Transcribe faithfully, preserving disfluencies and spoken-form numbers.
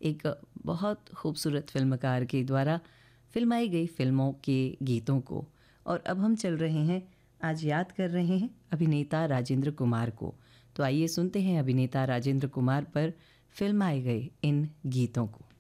एक बहुत खूबसूरत फिल्मकार के द्वारा फिल्माई गई फिल्मों के गीतों को। और अब हम चल रहे हैं, आज याद कर रहे हैं अभिनेता राजेंद्र कुमार को। तो आइए सुनते हैं अभिनेता राजेंद्र कुमार पर फिल्माए गए इन गीतों को।